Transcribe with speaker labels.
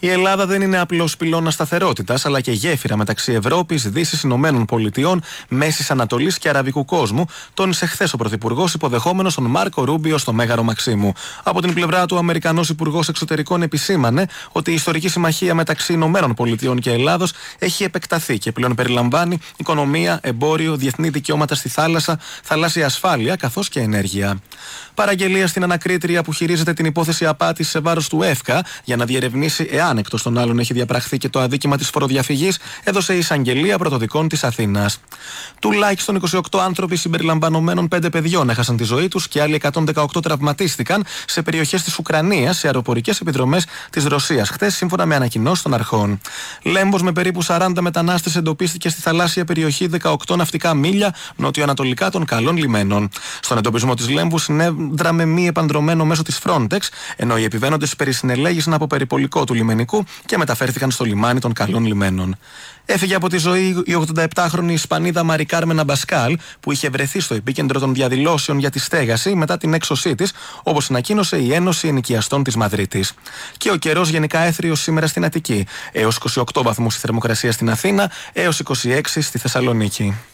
Speaker 1: Η Ελλάδα δεν είναι απλώς πυλώνας σταθερότητας, αλλά και γέφυρα μεταξύ Ευρώπης, Δύσης, Ηνωμένων Πολιτειών, Μέσης Ανατολής και Αραβικού κόσμου, τόνισε χθες ο Πρωθυπουργός, υποδεχόμενος τον Μάρκο Ρούμπιο στο Μέγαρο Μαξίμου. Από την πλευρά του, ο Αμερικανός Υπουργός Εξωτερικών επισήμανε ότι η ιστορική συμμαχία μεταξύ Ηνωμένων Πολιτειών και Ελλάδος έχει επεκταθεί και πλέον περιλαμβάνει οικονομία, εμπόριο, διεθνή δικαιώματα στη θάλασσα, θαλάσσια ασφάλεια καθώς και ενέργεια. Παραγγελία στην ανακρίτρια που χειρίζεται την υπόθεση απάτης σε βάρος του ΕΦΚΑ για να διερευνήσει εάν εκτός των άλλων έχει διαπραχθεί και το αδίκημα της φοροδιαφυγής, έδωσε η εισαγγελία πρωτοδικών της Αθήνας. Τουλάχιστον 28 άνθρωποι συμπεριλαμβανομένων 5 παιδιών έχασαν τη ζωή τους και άλλοι 118 τραυματίστηκαν σε περιοχές της Ουκρανίας σε αεροπορικές επιδρομές της Ρωσίας χθες, σύμφωνα με ανακοινώσεις των αρχών. Λέμβος με περίπου 40 μετανάστες εντοπίστηκε στη θαλάσσια περιοχή 18 ναυτικά μίλια νοτιοανατολικά των καλών λιμένων. Στον εντοπισμό της Λέμβου συνέδραμε μη επανδρομένο μέσω της Frontex, ενώ οι επιβαίνοντες περισυνελέγησαν από περιπολικό του λιμενικού και μεταφέρθηκαν στο λιμάνι των καλών λιμένων. Έφυγε από τη ζωή η 87χρονη Ισπανίδα Μαρι Κάρμεν Αμπασκάλ, που είχε βρεθεί στο επίκεντρο των διαδηλώσεων για τη στέγαση μετά την έξωσή της, όπως ανακοίνωσε η Ένωση Ενοικιαστών της Μαδρίτης. Και ο καιρός γενικά έθριος σήμερα στην Αττική. Έως 28 βαθμούς η θερμοκρασία στην Αθήνα, έως 26 στη Θεσσαλονίκη.